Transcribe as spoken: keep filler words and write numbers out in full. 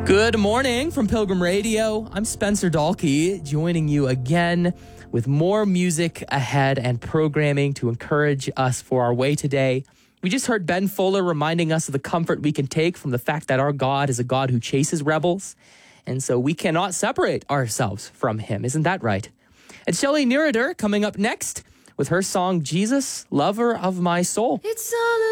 Good morning from Pilgrim Radio. I'm Spencer Dalkey, joining you again with more music ahead and programming to encourage us for our way today. We just heard Ben Fuller reminding us of the comfort we can take from the fact that our God is a God who chases rebels, and so we cannot separate ourselves from him. Isn't that right? And Shelley Neurader coming up next with her song, Jesus, Lover of My Soul. It's all